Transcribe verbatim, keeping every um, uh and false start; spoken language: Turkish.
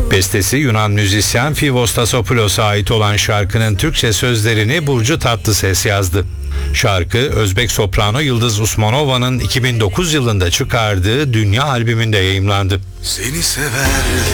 Bestesi Yunan müzisyen Fivos Tassopoulos'a ait olan şarkının Türkçe sözlerini Burcu Tatlıses yazdı. Şarkı Özbek soprano Yıldız Usmanova'nın iki bin dokuz yılında çıkardığı Dünya albümünde yayımlandı. Seni sever